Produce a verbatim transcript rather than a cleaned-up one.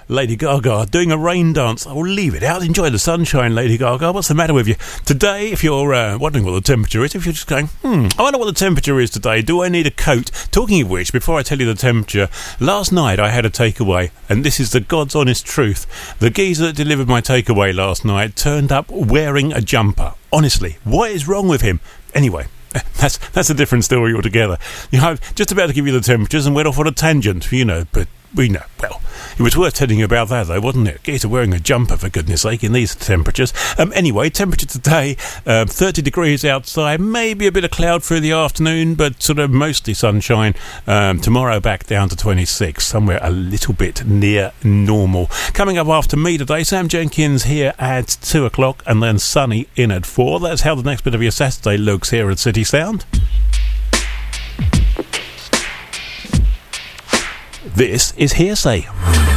Lady Gaga doing a rain dance. Oh, leave it out. Enjoy the sunshine, Lady Gaga. What's the matter with you? Today, if you're uh, wondering what the temperature is, if you're just going, hmm, I wonder what the temperature is today. Do I need a coat? Talking of which, before I tell you the temperature, last night I had a takeaway, and this is the God's honest truth. The geezer that delivered my takeaway last night turned up wearing a jumper. Honestly, what is wrong with him? Anyway, that's that's a different story altogether. You know, I'm just about to give you the temperatures and went off on a tangent, you know, but we know, well, it was worth telling you about that, though, wasn't it? Geezer wearing a jumper, for goodness sake, in these temperatures. Um, anyway, temperature today, um, thirty degrees outside, maybe a bit of cloud through the afternoon, but sort of mostly sunshine. Um, tomorrow back down to twenty-six, somewhere a little bit near normal. Coming up after me today, Sam Jenkins here at two o'clock, and then Sunny in at four. That's how the next bit of your Saturday looks here at City Sound. This is Hearsay.